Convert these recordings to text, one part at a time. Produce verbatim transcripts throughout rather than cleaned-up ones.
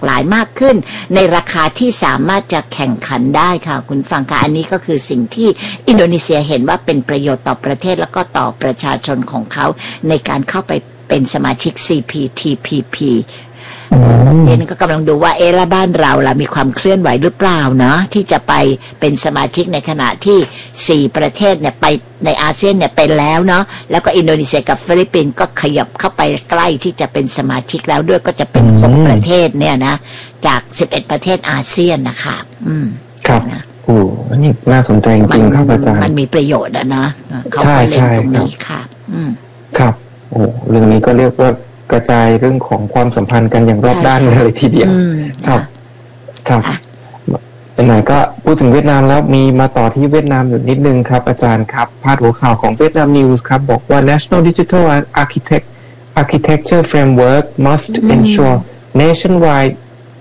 หลายมากขึ้นในราคาที่สามารถจะแข่งขันได้ค่ะคุณฟังค่ะอันนี้ก็คือสิ่งที่อินโดนีเซียเห็นว่าเป็นประโยชน์ต่อประเทศแล้วก็ต่อประชาชนของเขาในการเข้าไปเป็นสมาชิก ซี พี ที พี พีเดี๋ยวนี้ก็กำลังดูว่าเอละบ้านเราล่ะมีความเคลื่อนไหวหรือเปล่าเนาะที่จะไปเป็นสมาชิกในขณะที่สี่ประเทศเนี่ยไปในอาเซียนเนี่ยเป็นแล้วเนาะแล้วก็อินโดนีเซียกับฟิลิปปินส์ก็ขยับเข้าไปใกล้ที่จะเป็นสมาชิกแล้วด้วยก็จะเป็นหกประเทศเนี่ยนะจากสิบเอ็ดประเทศอาเซียนนะคะอืมครับนะโอ้อันนี้น่าสนใจจริงๆครับอาจารย์มันมีประโยชน์อะนะเขาก็เล่นตรงนี้ค่ะอืมครับโอ้เรื่องนี้ก็เรียกว่ากระจายเรื่องของความสัมพันธ์กันอย่างรอบด้านเลยทีเดียวครับครับไหนก็พูดถึงเวียดนามแล้วมีมาต่อที่เวียดนามอยู่นิดนึงครับอาจารย์ครับพาดหัวข่าวของเวียดนามนิวส์ครับบอกว่า National Digital Architect Architecture Framework must ensure nationwide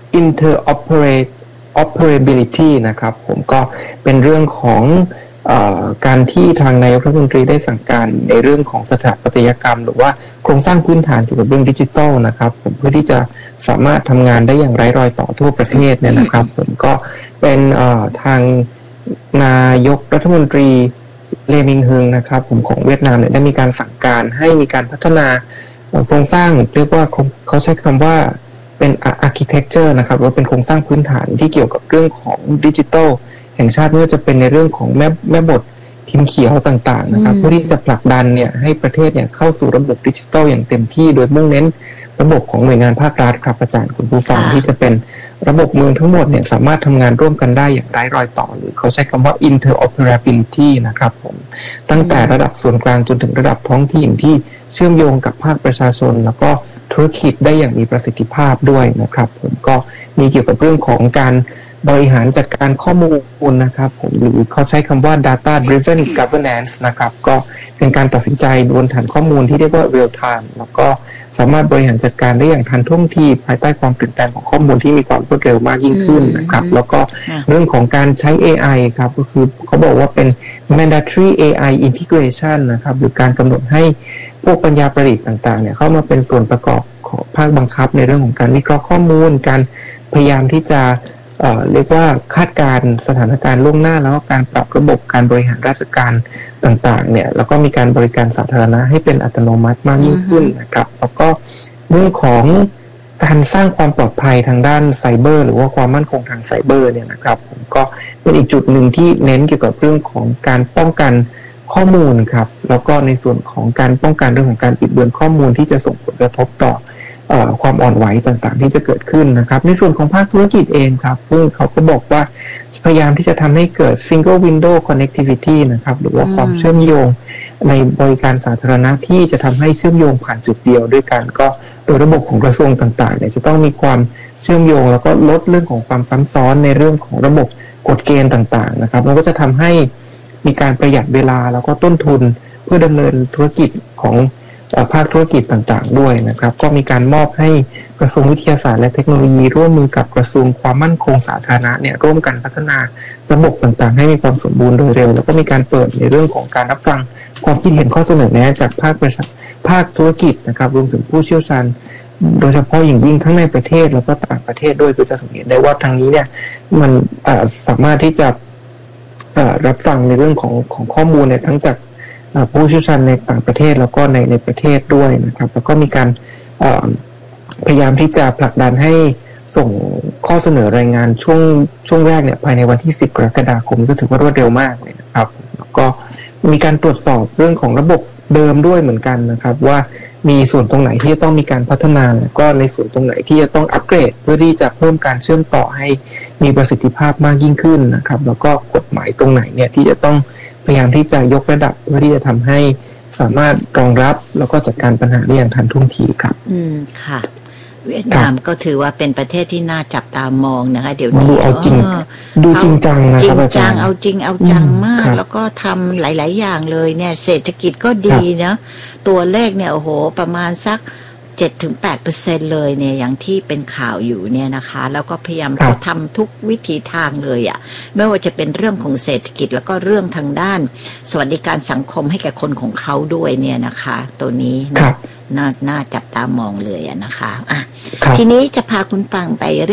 interoperability นะครับผมก็เป็นเรื่องของการที่ทางนายกรัฐมนตรีได้สั่งการในเรื่องของสถาปัตยกรรมหรือว่าโครงสร้างพื้นฐานเกี่ยวกับเรื่องดิจิทัลนะครับผมเพื่อที่จะสามารถทำงานได้อย่างไร้รอยต่อทั่วประเทศเนี่ยนะครับผมก็เป็นทางนายกรัฐมนตรีเลมิงฮึงนะครับผมของเวียดนามเนี่ยได้มีการสั่งการให้มีการพัฒนาโครงสร้างเรียกว่าเขาใช้คำว่าเป็น architecture นะครับว่าเป็นโครงสร้างพื้นฐานที่เกี่ยวกับเรื่องของดิจิทัลแห่งชาติไม่ว่าจะเป็นในเรื่องของแม่แม่บทพิมพ์เขียวต่างๆนะครับเพื่อที่จะผลักดันเนี่ยให้ประเทศเนี่ยเข้าสู่ระบบดิจิทัลอย่างเต็มที่โดยมุ่งเน้นระบบของหน่วยงานภาครัฐครับอาจารย์คุณผู้ฟังที่จะเป็นระบบเมืองทั้งหมดเนี่ยสามารถทำงานร่วมกันได้อย่างไร้รอยต่อหรือเขาใช้คำว่า interoperability นะครับผมตั้งแต่ระดับส่วนกลางจนถึงระดับท้องถิ่นที่เชื่อมโยงกับภาคประชาชนแล้วก็ธุรกิจได้อย่างมีประสิทธิภาพด้วยนะครับผมก็มีเกี่ยวกับเรื่องของการบริหารจัดการข้อมูลนะครับผมหรือเขาใช้คำว่า data driven governance นะครับก็เป็นการตัดสินใจบนฐานข้อมูลที่เรียกว่า real time แล้วก็สามารถบริหารจัดการได้อย่างทันท่วงทีภายใต้ความเปลี่ยนแปลงของข้อมูลที่มีความรวดเร็วมากยิ่งขึ้นนะครับแล้วก็เรื่องของการใช้ เอ ไอ ครับก็คือเขาบอกว่าเป็น mandatory เอ ไอ integration นะครับหรือการกำหนดให้พวกปัญญาประดิษฐ์ต่างๆเนี่ยเข้ามาเป็นส่วนประกอบของภาคบังคับในเรื่องของการวิเคราะห์ข้อมูลการพยายามที่จะเอ่อเรียกว่าคาดการณ์สถานการณ์ล่วงหน้าแล้วก็การปรับระบบการบริหารราชการต่างๆเนี่ยแล้วก็มีการบริการสาธารณะให้เป็นอัตโนมัติมากยิ่งขึ้นนะครับแล้วก็เรื่องของการสร้างความปลอดภัยทางด้านไซเบอร์หรือว่าความมั่นคงทางไซเบอร์เนี่ยนะครับผมก็เป็นอีกจุดหนึ่งที่เน้นเกี่ยวกับเรื่องของการป้องกันข้อมูลครับแล้วก็ในส่วนของการป้องกันเรื่องของการปิดเบือนข้อมูลที่จะส่งผลกระทบต่อความอ่อนไหวต่างๆที่จะเกิดขึ้นนะครับในส่วนของภาคธุรกิจเองครับซึ่งเขาก็บอกว่าพยายามที่จะทำให้เกิด single window connectivity นะครับหรือว่าความเชื่อมโยงในบริการสาธารณะที่จะทำให้เชื่อมโยงผ่านจุดเดียวด้วยกันก็โดยระบบของกระทรวงต่างๆเนี่ยจะต้องมีความเชื่อมโยงแล้วก็ลดเรื่องของความซ้ำซ้อนในเรื่องของระบบกฎเกณฑ์ต่างๆนะครับแล้วก็จะทำให้มีการประหยัดเวลาแล้วก็ต้นทุนเพื่อดำเนินธุรกิจของภาคธุรกิจต่างๆด้วยนะครับก็มีการมอบให้กระทรวงวิทยาศาสตร์และเทคโนโลยีร่วมมือกับกระทรวงความมั่นคงสาธารณะเนี่ยร่วมกันพัฒนาระบบต่างๆให้มีความสมบูรณ์โดยเร็วแล้วก็มีการเปิดในเรื่องของการรับฟังความคิดเห็นข้อเสนอแนะจากภาคประชาภาคธุรกิจนะครับรวมถึงผู้เชี่ยวชาญโดยเฉพาะอย่างยิ่งทั้งในประเทศแล้วก็ต่างประเทศด้วยคือจะสังเกตได้ว่าทางนี้เนี่ยมันสามารถที่จะรับฟังในเรื่องของของข้อมูลเนี่ยทั้งจากผู้เชี่ยวชาญในต่างประเทศแล้วก็ในในประเทศด้วยนะครับแล้วก็มีการพยายามที่จะผลักดันให้ส่งข้อเสนอรายงานช่วงช่วงแรกเนี่ยภายในวันที่สิบกรกฎาคมก็ถือว่ารวดเร็วมากเลยนะครับแล้วก็มีการตรวจสอบเรื่องของระบบเดิมด้วยเหมือนกันนะครับว่ามีส่วนตรงไหนที่จะต้องมีการพัฒนาแล้วก็ในส่วนตรงไหนที่จะต้องอัปเกรดเพื่อที่จะเพิ่มการเชื่อมต่อให้มีประสิทธิภาพมากยิ่งขึ้นนะครับแล้วก็กฎหมายตรงไหนเนี่ยที่จะต้องพยายามที่จะยกระดับเพื่อที่จะทำให้สามารถรองรับแล้วก็จัดการปัญหาได้อย่างทันท่วงทีครับอืมค่ะเวียดนามก็ถือว่าเป็นประเทศที่น่าจับตามองนะคะเดี๋ยวนี้ดูเอาจริงดูจริงจังนะจริงจังเอาจริงเอาจังมากแล้วก็ทำหลายๆอย่างเลยเนี่ยเศรษฐกิจก็ดีนะตัวเลขเนี่ยโอ้โหประมาณสักเจ็ดถึงแปดเปอร์เซ็นต์เลยเนี่ยอย่างที่เป็นข่าวอยู่เนี่ยนะคะแล้วก็พยายามเขาทำทุกวิถีทางเลยอ่ะไม่ว่าจะเป็นเรื่องของเศรษฐกิจแล้วก็เรื่องทางด้านสวัสดิการสังคมให้แก่คนของเขาด้วยเนี่ยนะคะตัวนี้น่าน่าจับตามองเลยอ่ะนะคะอ่ะทีนี้จะพาคุณฟังไป